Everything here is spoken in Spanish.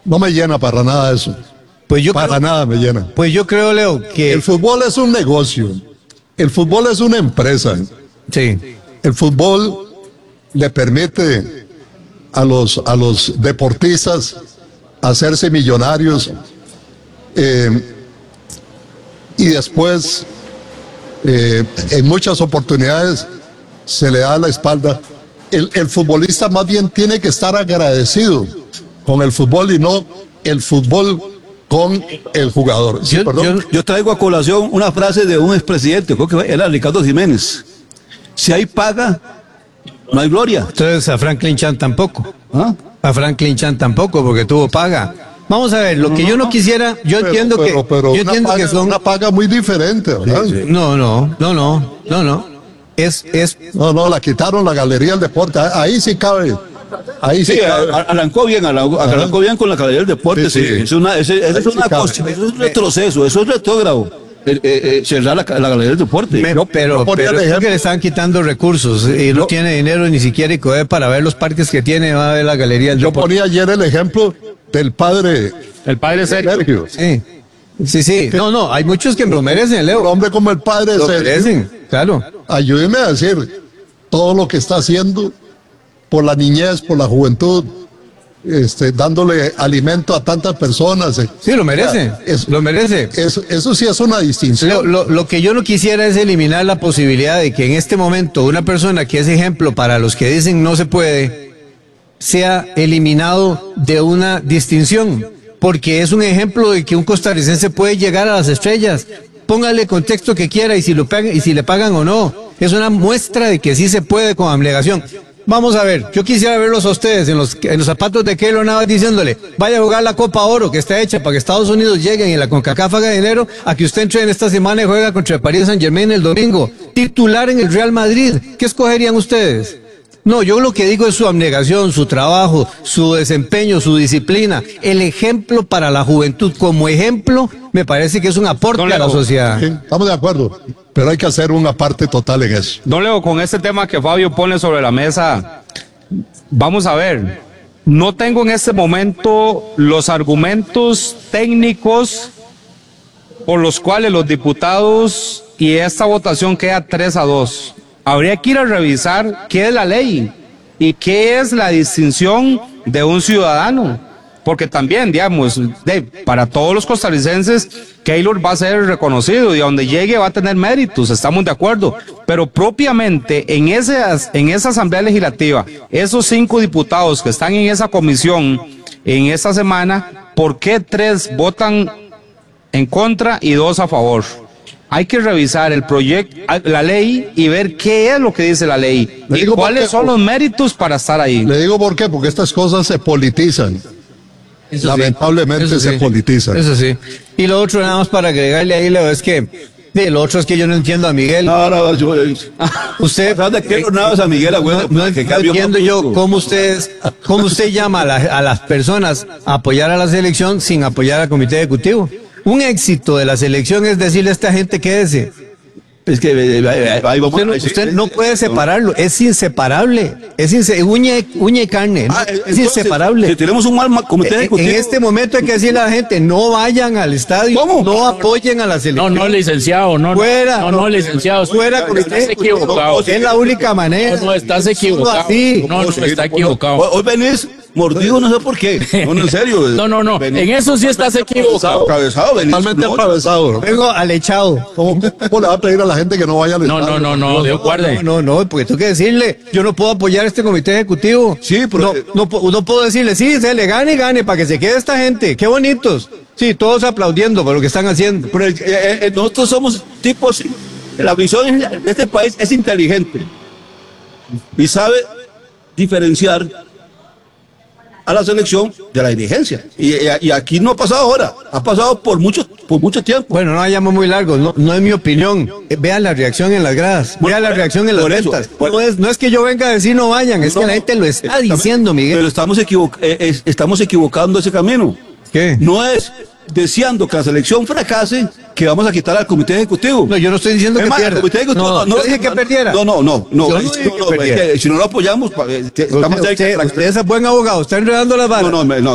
No me llena para nada eso. Pues yo Para creo, nada me llena. pues yo creo, Leo, que El fútbol es un negocio. El fútbol es una empresa. sí. El fútbol le permite a los deportistas hacerse millonarios y después en muchas oportunidades se le da la espalda. El futbolista más bien tiene que estar agradecido con el fútbol y no el fútbol con el jugador. Sí, perdón. Yo traigo a colación una frase de un expresidente, creo que era Ricardo Jiménez. Si hay paga, no hay gloria. Entonces a Franklin Chan tampoco. ¿Ah? A Franklin Chan tampoco, porque tuvo paga. Vamos a ver, lo que yo no quisiera, yo entiendo que yo entiendo que son una paga muy diferente, ¿verdad? no, No, la quitaron la Galería del Deporte. Ahí sí cabe. Ahí sí Sí, cabe. arrancó bien con la calidad del deporte. Sí, sí. Es una cosa, eso es un retroceso, eso es retrógrado. Cerrar la galería del deporte. pero ponía el es ejemplo. que le están quitando recursos y no tiene dinero ni siquiera y coger para ver los parques que tiene, va a ver la galería del Yo deporte. ponía ayer el ejemplo del padre El padre Sergio. Sergio. Sí. No, hay muchos que lo merecen, Un Leo. hombre como el padre Lo Sergio, merecen, claro. ayúdeme a decir todo lo que está haciendo por la niñez, por la juventud, dándole alimento a tantas personas. Sí, lo merece, lo merece. Eso sí es una distinción. Lo que yo no quisiera es eliminar la posibilidad de que en este momento una persona que es ejemplo para los que dicen no se puede, sea eliminado de una distinción, porque es un ejemplo de que un costarricense puede llegar a las estrellas. Póngale el contexto que quiera y si le pagan o no. Es una muestra de que sí se puede con abnegación. Vamos a ver, yo quisiera verlos a ustedes en los zapatos de Keylor Navas diciéndole, vaya a jugar la Copa Oro que está hecha para que Estados Unidos lleguen y la CONCACAF haga dinero, a que usted entre en esta semana y juega contra el Paris Saint-Germain el domingo, titular en el Real Madrid. ¿Qué escogerían ustedes? No, yo lo que digo es su abnegación, su trabajo, su desempeño, su disciplina, el ejemplo para la juventud. Como ejemplo, me parece que es un aporte a la sociedad. Sí, estamos de acuerdo, pero hay que hacer una parte total en eso. Don Leo, con este tema que Fabio pone sobre la mesa, vamos a ver. No tengo en este momento los argumentos técnicos por los cuales los diputados y esta votación queda 3-2. Habría que ir a revisar qué es la ley y qué es la distinción de un ciudadano. Porque también, digamos, para todos los costarricenses, Keylor va a ser reconocido y a donde llegue va a tener méritos, estamos de acuerdo. Pero propiamente en esa asamblea legislativa, esos 5 diputados que están en esa comisión en esta semana, ¿por qué 3 votan en contra y 2 a favor? Hay que revisar el proyecto, la ley y ver qué es lo que dice la ley y cuáles son los méritos para estar ahí. Le digo por qué, porque estas cosas se politizan. Eso Lamentablemente sí, eso se sí. politizan. Eso sí. Y lo otro, nada más para agregarle ahí, Leo, es que lo otro es que yo no entiendo a Miguel. No, Usted, ¿de qué Navas a Miguel Agüero? no entiendo yo cómo usted llama a las personas a apoyar a la selección sin apoyar al comité ejecutivo. Un éxito de la selección es decirle a esta gente quédese. Es que ahí vamos. Usted no puede separarlo, es inseparable, uña y carne, ¿no? Es Entonces, inseparable. Si tenemos un mal comité ejecutivo. En este momento hay que decirle a la gente, no vayan al estadio, ¿Cómo? no apoyen a la selección. No, licenciado, no. Fuera, No, licenciado. fuera comité Estás equivocado. es la única manera. No, estás equivocado. Así. No, está equivocado. Hoy venís mordido, no sé por qué. No, en serio. No. En eso sí estás equivocado. Atravesado, venís. Totalmente atravesado. Vengo alechado. ¿Cómo le va a pedir a la gente que no vaya al estadio? No, Dios guarde. No, porque tengo que decirle, yo no puedo apoyar este comité ejecutivo. Sí, pero no puedo decirle, sí, se le gane para que se quede esta gente. Qué bonitos. Sí, todos aplaudiendo por lo que están haciendo. pero, nosotros somos tipos. La visión de este país es inteligente y sabe diferenciar a la selección de la dirigencia. Y aquí no ha pasado ahora, ha pasado por mucho tiempo. Bueno, no vayamos muy largos, no es mi opinión. Vean la reacción en las gradas, vean la reacción en las por eso, ventas. No es que yo venga a decir no vayan, es que la gente lo está diciendo, Miguel. Pero estamos equivocando ese camino. ¿Qué? No es deseando que la selección fracase que vamos a quitar al comité ejecutivo. No, yo no estoy diciendo Es que más, el pierda. comité ejecutivo No dije que perdiera. No. Yo no dije que perdiera. Si no lo apoyamos, estamos Usted es buen abogado, está enredando las varas. no.